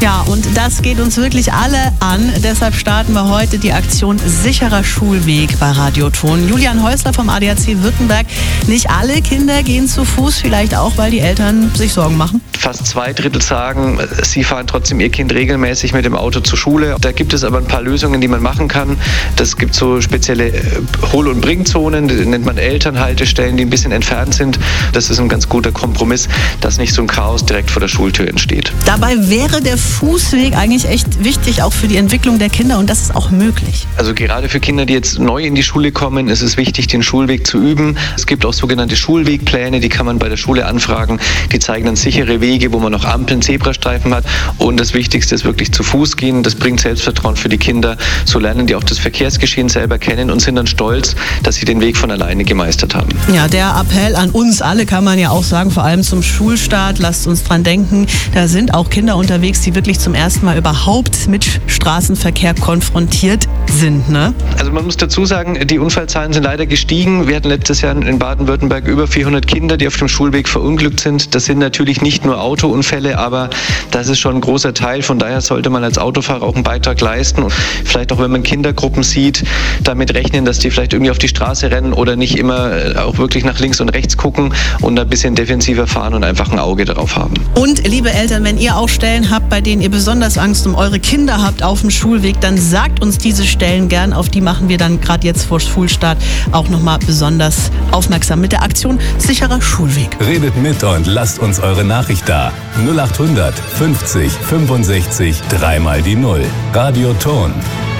Ja, und das geht uns wirklich alle an. Deshalb starten wir heute die Aktion Sicherer Schulweg bei Radioton. Julian Häusler vom ADAC Württemberg. Nicht alle Kinder gehen zu Fuß, vielleicht auch, weil die Eltern sich Sorgen machen. Fast 2/3 sagen, sie fahren trotzdem ihr Kind regelmäßig mit dem Auto zur Schule. Da gibt es aber ein paar Lösungen, die man machen kann. Das gibt so spezielle Hol- und Bringzonen, die nennt man Elternhaltestellen, die ein bisschen entfernt sind. Das ist ein ganz guter Kompromiss, dass nicht so ein Chaos direkt vor der Schultür entsteht. Dabei wäre der Fußweg eigentlich echt wichtig, auch für die Entwicklung der Kinder, und das ist auch möglich. Also gerade für Kinder, die jetzt neu in die Schule kommen, ist es wichtig, den Schulweg zu üben. Es gibt auch sogenannte Schulwegpläne, die kann man bei der Schule anfragen. Die zeigen dann sichere Wege, wo man noch Ampeln, Zebrastreifen hat. Und das Wichtigste ist wirklich zu Fuß gehen. Das bringt Selbstvertrauen für die Kinder. So lernen die auch das Verkehrsgeschehen selber kennen und sind dann stolz, dass sie den Weg von alleine gemeistert haben. Ja, der Appell an uns alle kann man ja auch sagen, vor allem zum Schulstart. Lasst uns dran denken, da sind auch Kinder unterwegs, die wirklich zum ersten Mal überhaupt mit Straßenverkehr konfrontiert sind, ne? Also man muss dazu sagen, die Unfallzahlen sind leider gestiegen. Wir hatten letztes Jahr in Baden-Württemberg über 400 Kinder, die auf dem Schulweg verunglückt sind. Das sind natürlich nicht nur Autounfälle, aber das ist schon ein großer Teil. Von daher sollte man als Autofahrer auch einen Beitrag leisten. Und vielleicht auch, wenn man Kindergruppen sieht, damit rechnen, dass die vielleicht irgendwie auf die Straße rennen oder nicht immer auch wirklich nach links und rechts gucken und ein bisschen defensiver fahren und einfach ein Auge darauf haben. Und liebe Eltern, wenn ihr auch Stellen habt, bei denen ihr besonders Angst um eure Kinder habt auf dem Schulweg, dann sagt uns diese Stellen gern. Auf die machen wir dann gerade jetzt vor Schulstart auch nochmal besonders aufmerksam mit der Aktion Sicherer Schulweg. Redet mit und lasst uns eure Nachricht da. 0800 50 65 3 mal die 0. Radioton.